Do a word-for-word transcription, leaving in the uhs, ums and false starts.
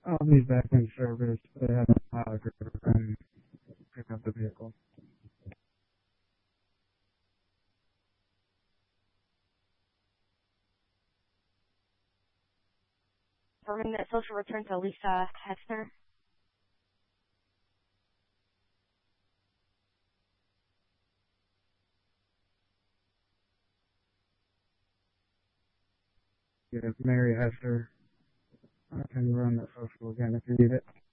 I'll be back in service. They have a pilot driver and pick up the vehicle. Confirming that social return to Lisa Hester. Yes, Mary Hester. I can run that social again if you need it.